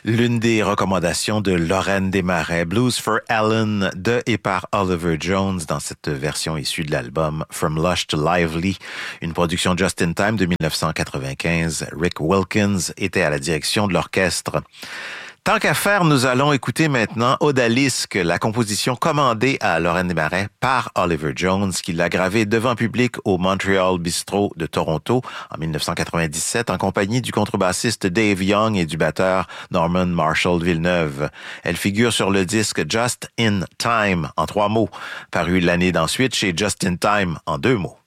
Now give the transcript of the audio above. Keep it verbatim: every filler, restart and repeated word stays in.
L'une des recommandations de Lorraine Desmarais, Blues for Ellen de et par Oliver Jones dans cette version issue de l'album From Lush to Lively, une production Just in Time de dix-neuf cent quatre-vingt-quinze. Rick Wilkins était à la direction de l'orchestre. Tant qu'à faire, nous allons écouter maintenant Odalisque, la composition commandée à Lorraine Desmarais par Oliver Jones, qui l'a gravée devant public au Montreal Bistro de Toronto en dix-neuf cent quatre-vingt-dix-sept en compagnie du contrebassiste Dave Young et du batteur Norman Marshall Villeneuve. Elle figure sur le disque Just in Time en trois mots, paru l'année d'ensuite chez Just in Time en deux mots.